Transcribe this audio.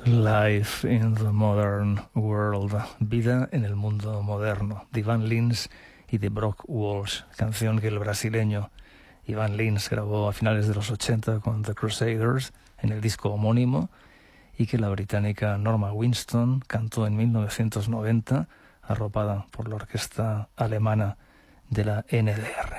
Life in the Modern World, Vida en el Mundo Moderno, de Ivan Lins y de Brock Walsh, canción que el brasileño Ivan Lins grabó a finales de los 80 con The Crusaders en el disco homónimo y que la británica Norma Winston cantó en 1990, arropada por la orquesta alemana de la NDR.